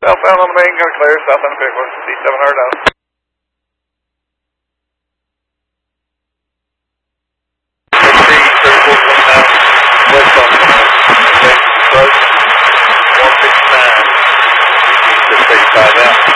Southbound on the main, got clear. Southbound on Pickler. D700 out. XD 3429. West on the approach 169. 685 out.